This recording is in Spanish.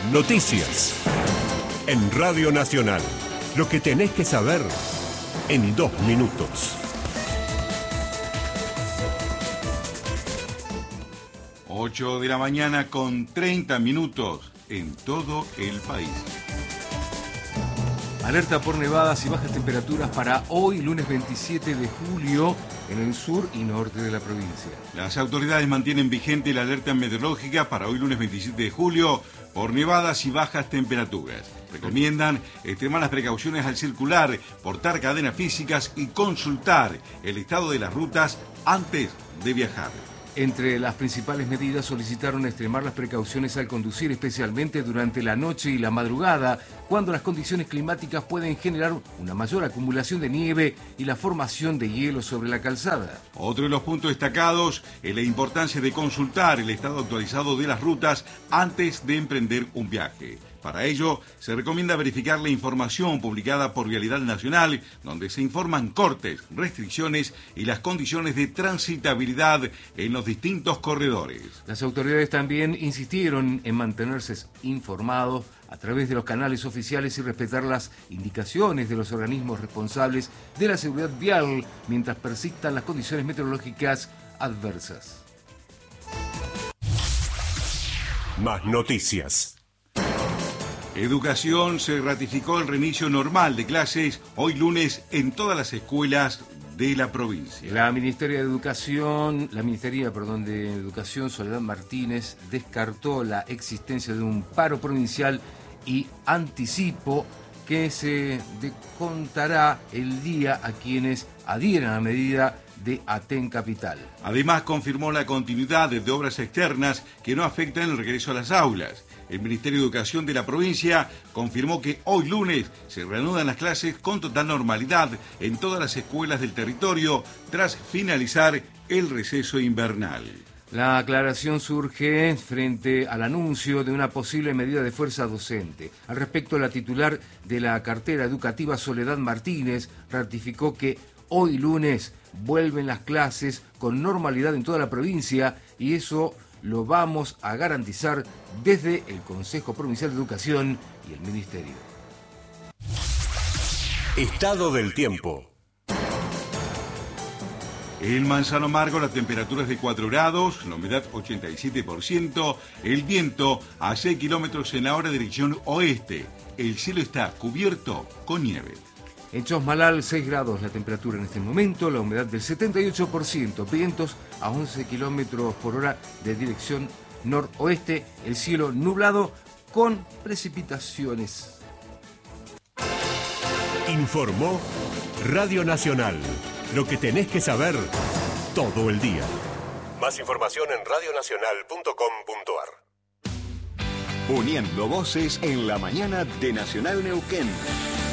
Noticias. En Radio Nacional. Lo que tenés que saber en 2 minutos. 8 de la mañana con 30 minutos en todo el país. Alerta por nevadas y bajas temperaturas para hoy, lunes 27 de julio, en el sur y norte de la provincia. Las autoridades mantienen vigente la alerta meteorológica para hoy, lunes 27 de julio, por nevadas y bajas temperaturas. Recomiendan extremar las precauciones al circular, portar cadenas físicas y consultar el estado de las rutas antes de viajar. Entre las principales medidas solicitaron extremar las precauciones al conducir, especialmente durante la noche y la madrugada, cuando las condiciones climáticas pueden generar una mayor acumulación de nieve y la formación de hielo sobre la calzada. Otro de los puntos destacados es la importancia de consultar el estado actualizado de las rutas antes de emprender un viaje. Para ello, se recomienda verificar la información publicada por Vialidad Nacional, donde se informan cortes, restricciones y las condiciones de transitabilidad en los distintos corredores. Las autoridades también insistieron en mantenerse informados a través de los canales oficiales y respetar las indicaciones de los organismos responsables de la seguridad vial mientras persistan las condiciones meteorológicas adversas. Más noticias. Educación, se ratificó el reinicio normal de clases hoy lunes en todas las escuelas de la provincia. La Ministeria de Educación, Soledad Martínez, descartó la existencia de un paro provincial y anticipo que se descontará el día a quienes adhieran a la medida de Aten Capital. Además, confirmó la continuidad de obras externas que no afectan el regreso a las aulas. El Ministerio de Educación de la provincia confirmó que hoy lunes se reanudan las clases con total normalidad en todas las escuelas del territorio tras finalizar el receso invernal. La aclaración surge frente al anuncio de una posible medida de fuerza docente. Al respecto, la titular de la cartera educativa, Soledad Martínez, ratificó que hoy lunes vuelven las clases con normalidad en toda la provincia y eso lo vamos a garantizar desde el Consejo Provincial de Educación y el Ministerio. Estado del tiempo. El Manzano Margo, la temperatura es de 4 grados, la humedad 87%, el viento a 6 kilómetros en la hora dirección oeste. El cielo está cubierto con nieve. En Chosmalal, 6 grados la temperatura en este momento, la humedad del 78%, vientos a 11 kilómetros por hora de dirección noroeste, el cielo nublado con precipitaciones. Informó Radio Nacional. Lo que tenés que saber todo el día. Más información en radionacional.com.ar. Uniendo voces en la mañana de Nacional Neuquén.